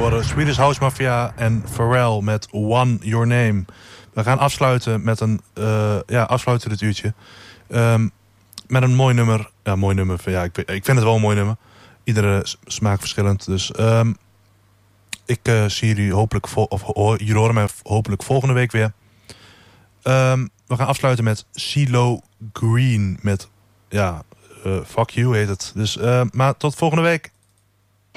horen Swedish House Mafia en Pharrell met One Your Name. We gaan afsluiten met afsluiten dit uurtje. Met een mooi nummer. Ja, mooi nummer. Ja, ik vind het wel een mooi nummer. Iedere smaak verschillend. Dus ik zie jullie hopelijk jullie horen mij hopelijk volgende week weer. We gaan afsluiten met CeeLo Green met Fuck You heet het. Dus maar tot volgende week.